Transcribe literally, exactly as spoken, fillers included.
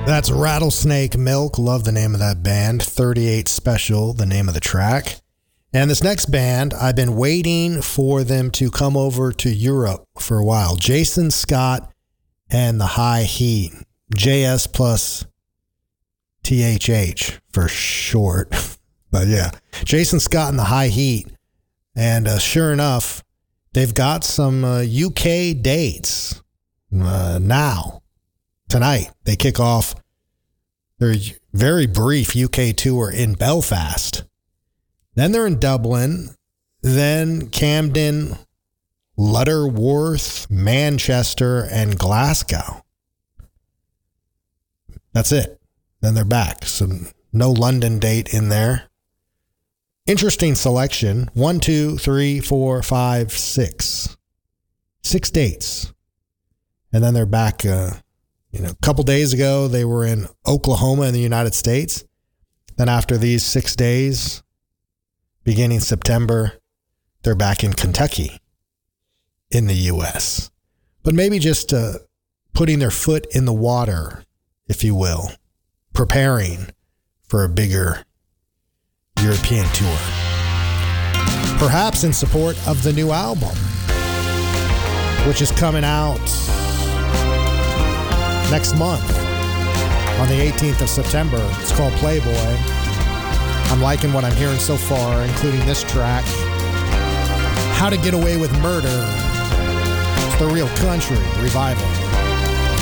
That's Rattlesnake Milk. Love the name of that band. thirty-eight Special, the name of the track. And this next band, I've been waiting for them to come over to Europe for a while. Jason Scott and the High Heat. J S plus T H H for short. But yeah, Jason Scott and the High Heat. And uh, sure enough, they've got some uh, U K dates uh, now. Tonight, they kick off their very brief U K tour in Belfast. Then they're in Dublin, then Camden, Lutterworth, Manchester, and Glasgow. That's it. Then they're back. So no London date in there. Interesting selection. One, two, three, four, five, six. Six dates. And then they're back, uh, you know, a couple days ago, they were in Oklahoma in the United States. Then after these six days, beginning September, they're back in Kentucky in the U S. But maybe just uh, putting their foot in the water, if you will, preparing for a bigger European tour. Perhaps in support of the new album, which is coming out next month on the eighteenth of September. It's called Playboy. I'm liking what I'm hearing so far, including this track, How to Get Away with Murder. It's the Real Country Revival.